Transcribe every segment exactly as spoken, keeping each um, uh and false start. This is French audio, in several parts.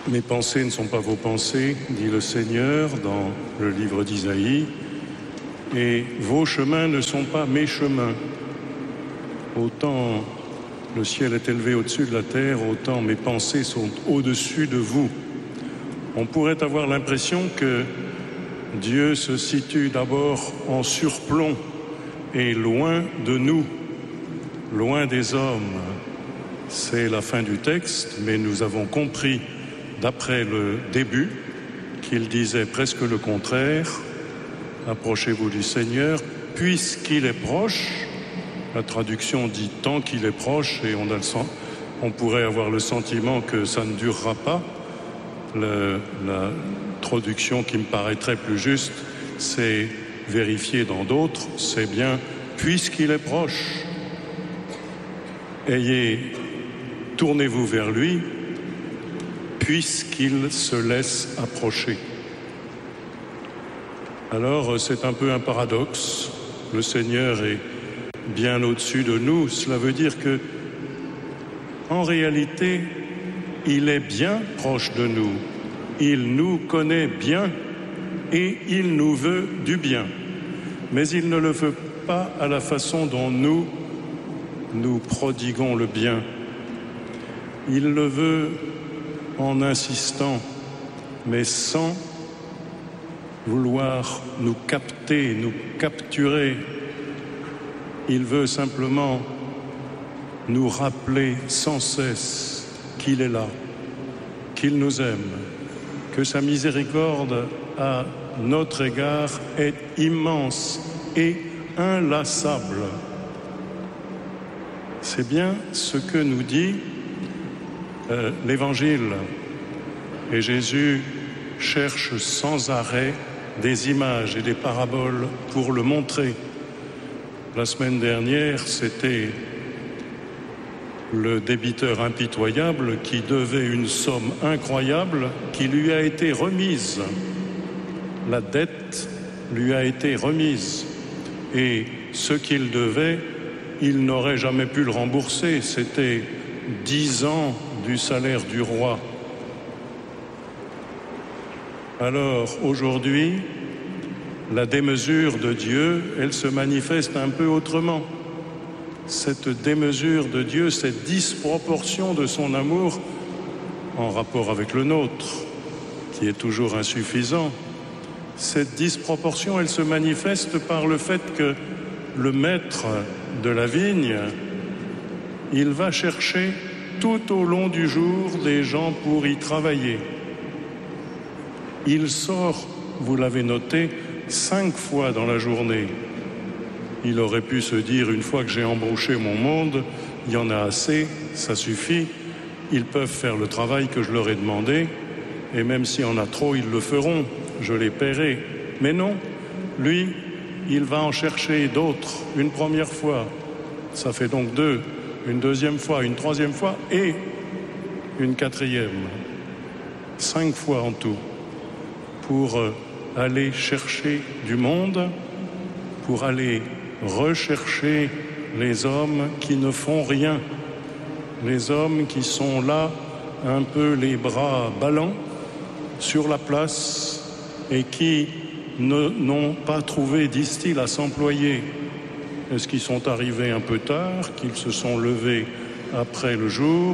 Mes pensées ne sont pas vos pensées, dit le Seigneur dans le livre d'Isaïe, et vos chemins ne sont pas mes chemins. Autant le ciel est élevé au-dessus de la terre, autant mes pensées sont au-dessus de vous. On pourrait avoir l'impression que Dieu se situe d'abord en surplomb et loin de nous, loin des hommes. C'est la fin du texte, mais nous avons compris d'après le début qu'il disait presque le contraire. Approchez-vous du Seigneur, puisqu'il est proche. La traduction dit tant qu'il est proche, et on, a le sens, on pourrait avoir le sentiment que ça ne durera pas. Le, la traduction qui me paraîtrait plus juste, c'est vérifié dans d'autres, c'est bien puisqu'il est proche. Ayez, tournez-vous vers lui, puisqu'il se laisse approcher. Alors, c'est un peu un paradoxe. Le Seigneur est bien au-dessus de nous. Cela veut dire que, en réalité, il est bien proche de nous. Il nous connaît bien et il nous veut du bien. Mais il ne le veut pas à la façon dont nous, nous prodiguons le bien. Il le veut en insistant, mais sans vouloir nous capter, nous capturer. Il veut simplement nous rappeler sans cesse qu'il est là, qu'il nous aime, que sa miséricorde à notre égard est immense et inlassable. C'est bien ce que nous dit euh, l'Évangile. Et Jésus cherche sans arrêt des images et des paraboles pour le montrer. La semaine dernière, c'était le débiteur impitoyable qui devait une somme incroyable qui lui a été remise. La dette lui a été remise. Et ce qu'il devait, il n'aurait jamais pu le rembourser. C'était dix ans du salaire du roi. Alors, aujourd'hui, la démesure de Dieu, elle se manifeste un peu autrement. Cette démesure de Dieu, cette disproportion de son amour en rapport avec le nôtre, qui est toujours insuffisant, cette disproportion, elle se manifeste par le fait que le maître de la vigne, il va chercher tout au long du jour des gens pour y travailler. Il sort, vous l'avez noté, cinq fois dans la journée. Il aurait pu se dire, une fois que j'ai embauché mon monde, il y en a assez, ça suffit, ils peuvent faire le travail que je leur ai demandé, et même s'il y en a trop, ils le feront, je les paierai. Mais non, lui, il va en chercher d'autres, une première fois, ça fait donc deux, une deuxième fois, une troisième fois, et une quatrième. Cinq fois en tout, pour aller chercher du monde, pour aller rechercher les hommes qui ne font rien, les hommes qui sont là, un peu les bras ballants, sur la place, et qui ne, n'ont pas trouvé, disent-ils, à s'employer. Est-ce qu'ils sont arrivés un peu tard, qu'ils se sont levés après le jour?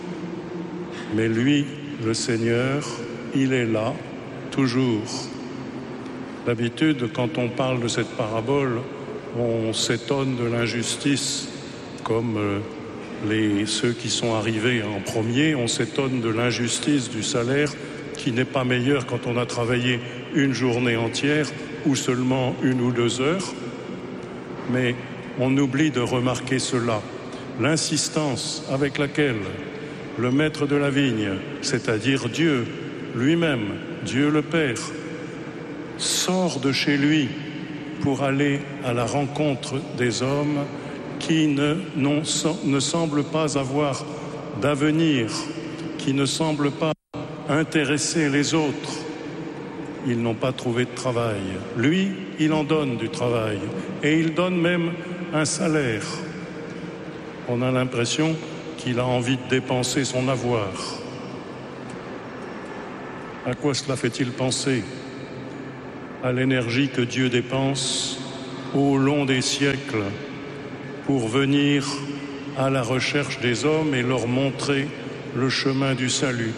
Mais lui, le Seigneur, il est là, toujours. D'habitude, quand on parle de cette parabole, on s'étonne de l'injustice, comme euh, les, ceux qui sont arrivés en premier, on s'étonne de l'injustice du salaire qui n'est pas meilleur quand on a travaillé une journée entière ou seulement une ou deux heures. Mais on oublie de remarquer cela, l'insistance avec laquelle le maître de la vigne, c'est-à-dire Dieu lui-même, Dieu le Père, sort de chez lui pour aller à la rencontre des hommes qui ne, non, ne semblent pas avoir d'avenir, qui ne semblent pas intéresser les autres. Ils n'ont pas trouvé de travail. Lui, il en donne du travail et il donne même un salaire. On a l'impression qu'il a envie de dépenser son avoir. À quoi cela fait-il penser? À l'énergie que Dieu dépense au long des siècles pour venir à la recherche des hommes et leur montrer le chemin du salut.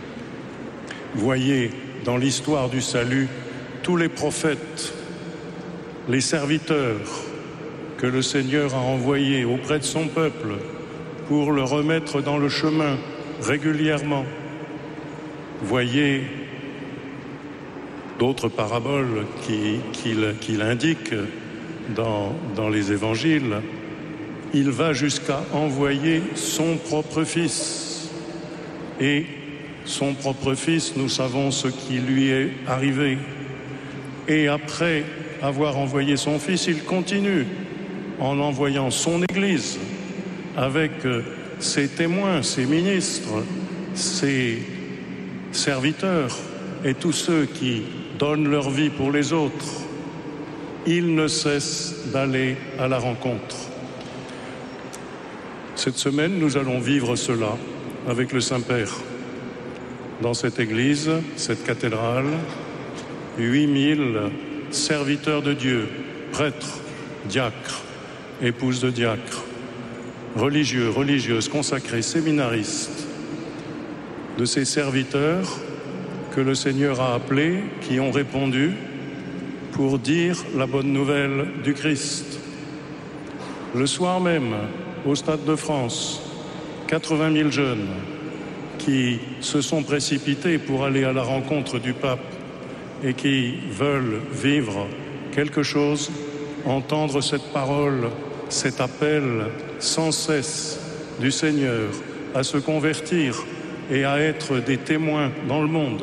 Voyez dans l'histoire du salut tous les prophètes, les serviteurs que le Seigneur a envoyés auprès de son peuple pour le remettre dans le chemin régulièrement. Voyez d'autres paraboles qu'il qui, qui, qui indique dans, dans les évangiles. Il va jusqu'à envoyer son propre fils. Et son propre fils, nous savons ce qui lui est arrivé. Et après avoir envoyé son fils, il continue en envoyant son Église avec ses témoins, ses ministres, ses serviteurs et tous ceux qui donnent leur vie pour les autres. Il ne cesse d'aller à la rencontre. Cette semaine, nous allons vivre cela avec le Saint-Père. Dans cette église, cette cathédrale, huit mille serviteurs de Dieu, prêtres, diacres, épouses de diacres, religieux, religieuses, consacrés, séminaristes, de ces serviteurs que le Seigneur a appelés, qui ont répondu pour dire la bonne nouvelle du Christ. Le soir même, au Stade de France, quatre-vingt mille jeunes qui se sont précipités pour aller à la rencontre du pape et qui veulent vivre quelque chose, entendre cette parole, cet appel sans cesse du Seigneur à se convertir et à être des témoins dans le monde.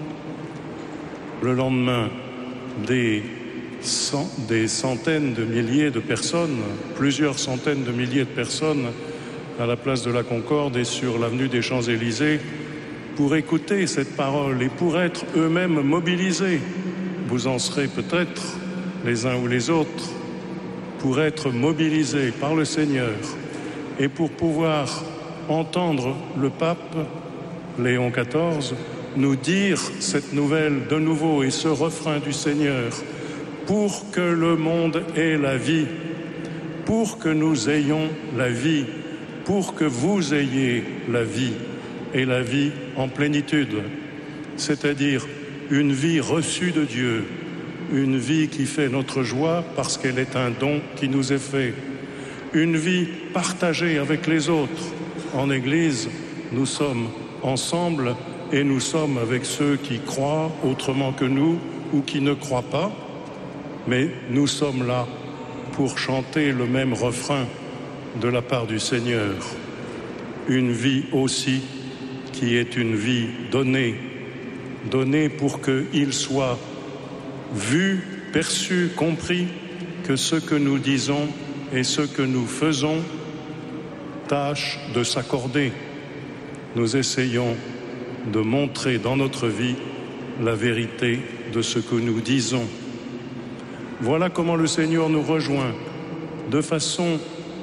Le lendemain, des, cent, des centaines de milliers de personnes, plusieurs centaines de milliers de personnes à la place de la Concorde et sur l'avenue des Champs-Élysées pour écouter cette parole et pour être eux-mêmes mobilisés. Vous en serez peut-être les uns ou les autres, pour être mobilisés par le Seigneur et pour pouvoir entendre le pape Léon quatorze nous dire cette nouvelle de nouveau et ce refrain du Seigneur: pour que le monde ait la vie, pour que nous ayons la vie, pour que vous ayez la vie et la vie en plénitude, c'est-à-dire une vie reçue de Dieu, une vie qui fait notre joie parce qu'elle est un don qui nous est fait, une vie partagée avec les autres. En Église, nous sommes ensemble et nous sommes avec ceux qui croient autrement que nous ou qui ne croient pas, mais nous sommes là pour chanter le même refrain de la part du Seigneur. Une vie aussi qui est une vie donnée, donnée pour qu'il soit vu, perçu, compris que ce que nous disons et ce que nous faisons tâche de s'accorder. Nous essayons de montrer dans notre vie la vérité de ce que nous disons. Voilà comment le Seigneur nous rejoint de façon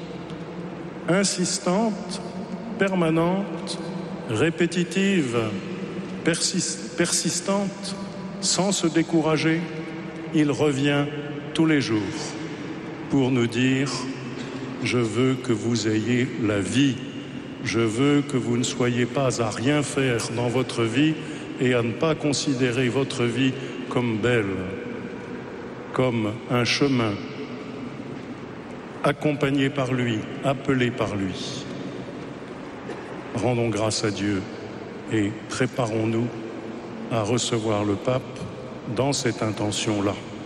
insistante, permanente, répétitive, persist- persistante, sans se décourager. Il revient tous les jours pour nous dire: je veux que vous ayez la vie, je veux que vous ne soyez pas à rien faire dans votre vie et à ne pas considérer votre vie comme belle, comme un chemin, accompagné par lui, appelé par lui. Rendons grâce à Dieu et préparons-nous à recevoir le pape dans cette intention-là.